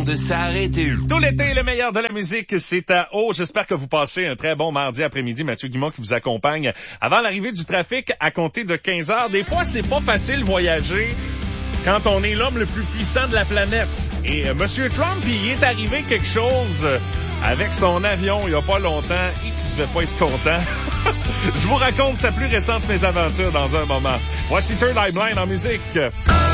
de s'arrêter. Tout l'été, le meilleur de la musique, c'est à eau. J'espère que vous passez un très bon mardi après-midi. Mathieu Guimond qui vous accompagne avant l'arrivée du trafic à compter de 15 heures. Des fois, c'est pas facile voyager quand on est l'homme le plus puissant de la planète. Et Monsieur Trump, il est arrivé quelque chose avec son avion il y a pas longtemps. Il devait pas être content. Je vous raconte sa plus récente mésaventure dans un moment. Voici Third Eye Blind en musique.